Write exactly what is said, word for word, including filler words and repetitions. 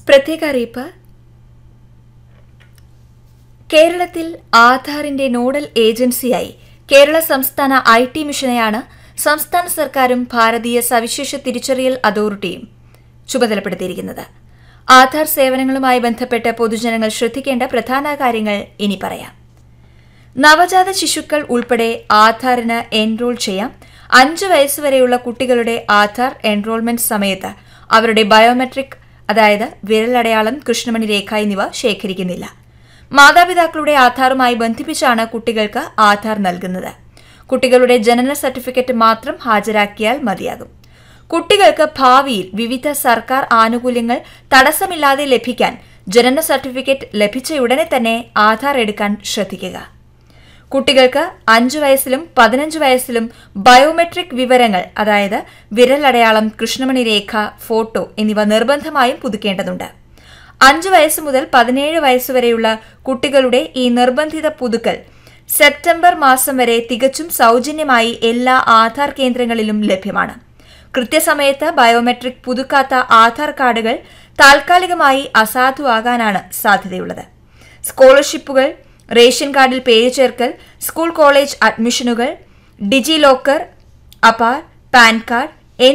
പ്രത്യേക അറിയിപ്പ്. കേരളത്തിൽ ആധാറിന്റെ നോഡൽ ഏജൻസിയായി കേരള സംസ്ഥാന ഐ ടി മിഷനെയാണ് സംസ്ഥാന സർക്കാരും ഭാരതീയ സവിശേഷ തിരിച്ചറിയൽ അതോറിറ്റിയും ചുമതലപ്പെടുത്തിയിരിക്കുന്നത്. ആധാർ സേവനങ്ങളുമായി ബന്ധപ്പെട്ട് പൊതുജനങ്ങൾ ശ്രദ്ധിക്കേണ്ട പ്രധാന കാര്യങ്ങൾ ഇനി പറയാം. നവജാത ശിശുക്കൾ ഉൾപ്പെടെ ആധാറിന് എൻറോൾ ചെയ്യാം. അഞ്ചു വയസ്സുവരെയുള്ള കുട്ടികളുടെ ആധാർ എൻറോൾമെന്റ് സമയത്ത് അവരുടെ ബയോമെട്രിക്, അതായത് വിരലടയാളം, കൃഷ്ണമണി രേഖ എന്നിവ ശേഖരിക്കുന്നില്ല. മാതാപിതാക്കളുടെ ആധാറുമായി ബന്ധിപ്പിച്ചാണ് കുട്ടികൾക്ക് ആധാർ നൽകുന്നത്. കുട്ടികളുടെ ജനന സർട്ടിഫിക്കറ്റ് മാത്രം ഹാജരാക്കിയാൽ മതിയാകും. കുട്ടികൾക്ക് ഭാവിയിൽ വിവിധ സർക്കാർ ആനുകൂല്യങ്ങൾ തടസ്സമില്ലാതെ ലഭിക്കാൻ ജനന സർട്ടിഫിക്കറ്റ് ലഭിച്ചയുടനെ തന്നെ ആധാർ എടുക്കാൻ ശ്രദ്ധിക്കുക. കുട്ടികൾക്ക് അഞ്ചു വയസ്സിലും പതിനഞ്ച് വയസ്സിലും ബയോമെട്രിക് വിവരങ്ങൾ, അതായത് വിരലടയാളം, കൃഷ്ണമണി രേഖ, ഫോട്ടോ എന്നിവ നിർബന്ധമായും പുതുക്കേണ്ടതുണ്ട്. അഞ്ചു വയസ്സ് മുതൽ പതിനേഴ് വയസ്സുവരെയുള്ള കുട്ടികളുടെ ഈ നിർബന്ധിത പുതുക്കൽ സെപ്റ്റംബർ മാസം വരെ തികച്ചും സൗജന്യമായി എല്ലാ ആധാർ കേന്ദ്രങ്ങളിലും ലഭ്യമാണ്. കൃത്യസമയത്ത് ബയോമെട്രിക് പുതുക്കാത്ത ആധാർ കാർഡുകൾ താൽക്കാലികമായി അസാധുവാകാനാണ് സാധ്യതയുള്ളത്. സ്കോളർഷിപ്പുകൾ, റേഷൻ കാർഡിൽ പേര് ചേർക്കൽ, സ്കൂൾ കോളേജ് അഡ്മിഷനുകൾ, ഡിജി ലോക്കർ, അപാർ, പാൻ കാർഡ്,